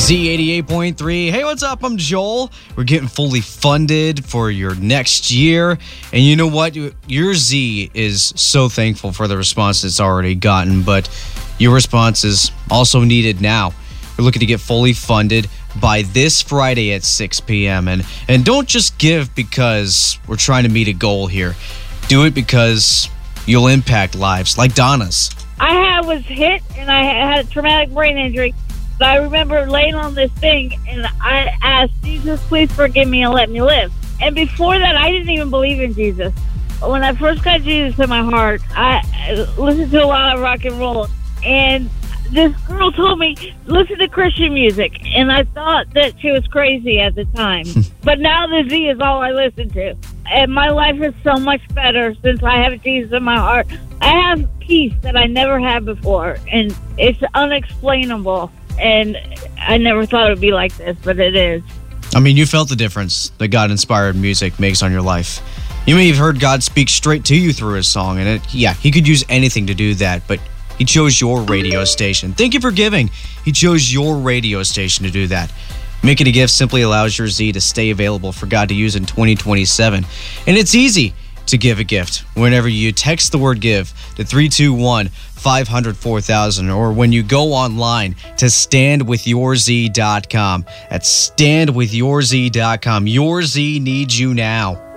Z88.3. Hey, what's up? I'm Joel. We're getting fully funded for your next year. And you know what? Your Z is so thankful for the response it's already gotten, but your response is also needed now. We're looking to get fully funded by this Friday at 6 p.m. And don't just give because we're trying to meet a goal here. Do it because you'll impact lives like Donna's. I was hit and I had a traumatic brain injury. But I remember laying on this thing and I asked, Jesus, please forgive me and let me live. And before that, I didn't even believe in Jesus. When I first got Jesus in my heart, I listened to a lot of rock and roll. And this girl told me, listen to Christian music. And I thought that she was crazy at the time. But now the Z is all I listen to. And my life is so much better since I have Jesus in my heart. I have peace that I never had before. And it's unexplainable. And I never thought it would be like this, but it is. I mean, you felt the difference that God-inspired music makes on your life. You may have heard God speak straight to you through his song, and he could use anything to do that, but he chose your radio station. Thank you for giving. He chose your radio station to do that. Making a gift simply allows your Z to stay available for God to use in 2027. And it's easy to give a gift whenever you text the word give to 321-500-4000, or when you go online to standwithyourz.com. That's standwithyourz.com. Your Z needs you now.